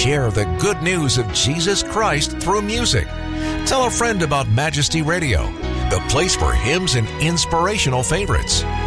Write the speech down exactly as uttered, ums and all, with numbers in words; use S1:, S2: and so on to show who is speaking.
S1: share the good news of Jesus Christ through music. Tell a friend about Majesty Radio, the place for hymns and inspirational favorites.